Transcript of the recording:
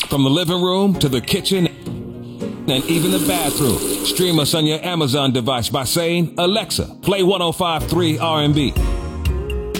From the living room to the kitchen and even the bathroom, stream us on your Amazon device by saying, Alexa, play 105.3 R&B.